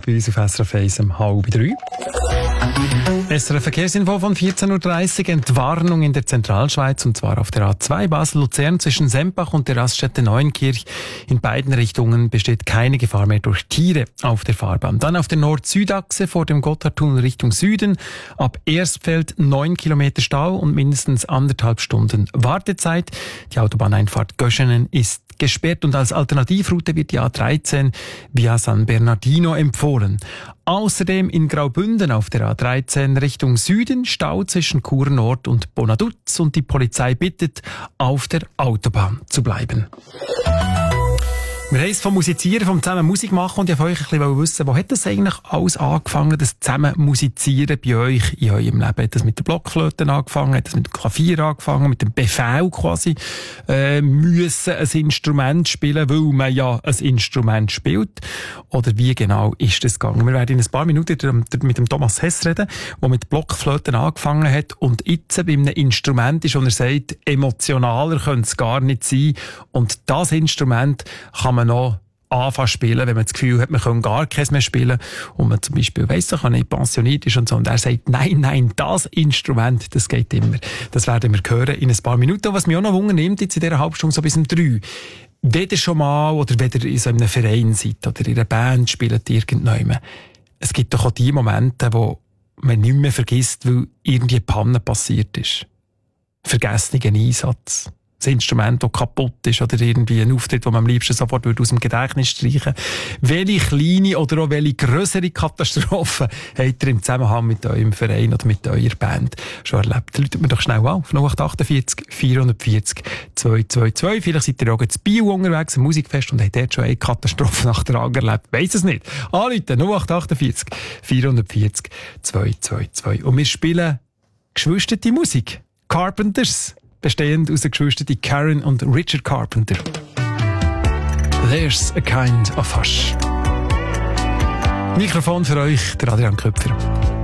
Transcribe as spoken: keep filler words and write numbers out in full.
bei uns auf S R F eins um halb drei. S R F Verkehrsinfo von vierzehn Uhr dreißig. Entwarnung in der Zentralschweiz, und zwar auf der A zwei Basel-Luzern zwischen Sempach und der Raststätte Neuenkirch. In beiden Richtungen besteht keine Gefahr mehr durch Tiere auf der Fahrbahn. Dann auf der Nord-Süd-Achse vor dem Gotthardtunnel Richtung Süden. Ab Erstfeld neun Kilometer Stau und mindestens anderthalb Stunden Wartezeit. Die Autobahneinfahrt Göschenen ist gesperrt und als Alternativroute wird die A dreizehn via San Bernardino empfohlen. Außerdem in Graubünden auf der A dreizehn Richtung Süden Stau zwischen Chur Nord und Bonaduz, und die Polizei bittet, auf der Autobahn zu bleiben. Wir haben es vom Musizieren, vom zusammen Musik machen, und ich wollte euch ein bisschen wissen, wo hat das eigentlich alles angefangen, das zusammen Musizieren bei euch in eurem Leben? Hat das mit der Blockflöte angefangen, hat das mit dem Klavier angefangen, mit dem Befehl quasi, äh, müssen ein Instrument spielen, weil man ja ein Instrument spielt? Oder wie genau ist das gegangen? Wir werden in ein paar Minuten mit dem Thomas Hess reden, der mit Blockflöten angefangen hat und jetzt bei einem Instrument ist, und er sagt, emotionaler könnte es gar nicht sein, und das Instrument kann man noch anfangen spielen, wenn man das Gefühl hat, man kann gar keins mehr spielen und man zum Beispiel weiss, dass man nicht pensioniert ist und so. Und er sagt, nein, nein, das Instrument, das geht immer. Das werden wir hören in ein paar Minuten. Was mich auch noch wundernimmt, jetzt in dieser Halbstunde so bis um drei. Wenn ihr schon mal, oder wenn ihr in so einem Verein seid oder in einer Band spielt, irgendjemand, es gibt doch auch die Momente, wo man nicht mehr vergisst, weil irgendwie Panne passiert ist. Vergessenen Einsatz. Das Instrument, das kaputt ist, oder irgendwie ein Auftritt, den man am liebsten sofort aus dem Gedächtnis streichen würde. Welche kleine oder auch welche grössere Katastrophe habt ihr im Zusammenhang mit eurem Verein oder mit eurer Band schon erlebt? Läutet mir doch schnell an, auf null acht achtundvierzig vierhundertvierzig zweihundertzweiundzwanzig. Vielleicht seid ihr auch in Bio unterwegs, im Musikfest, und habt dort schon eine Katastrophe nach der anderen erlebt. Weiss es nicht. Anrufen, null acht achtundvierzig vierhundertvierzig zweihundertzweiundzwanzig. Und wir spielen geschwisterte Musik. Carpenters. Bestehend aus den Geschwistern Karen und Richard Carpenter. There's a kind of hush. Mikrofon für euch, der Adrian Köpfer.